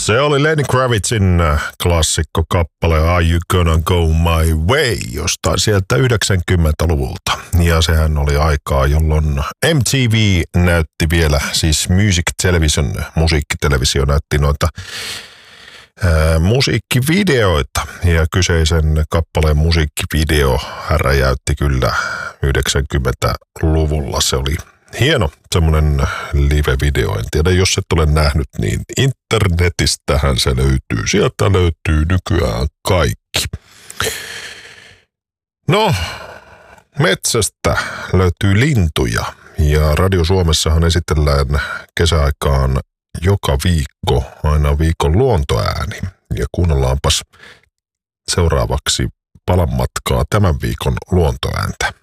Se oli Lenny Kravitzin klassikko kappale Are You Gonna Go My Way, jostain sieltä 90-luvulta. Ja sehän oli aikaa, jolloin MTV näytti vielä, siis Music Television, musiikkitelevisio näytti noita musiikkivideoita. Ja kyseisen kappaleen musiikkivideo räjäytti kyllä 90-luvulla. Se oli hieno semmoinen live-video. En tiedä, jos et ole nähnyt, niin internetistähän se löytyy. Sieltä löytyy nykyään kaikki. No, metsästä löytyy lintuja. Ja Radio Suomessahan esitellään kesäaikaan joka viikko, aina viikon luontoääni. Ja kuunnellaanpas seuraavaksi palan matkaa tämän viikon luontoääntä.